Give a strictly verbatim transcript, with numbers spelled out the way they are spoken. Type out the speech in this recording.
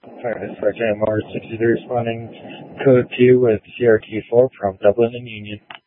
Hi, this is Sergeant M R sixty-three responding code two with C R T four from Dublin and Union.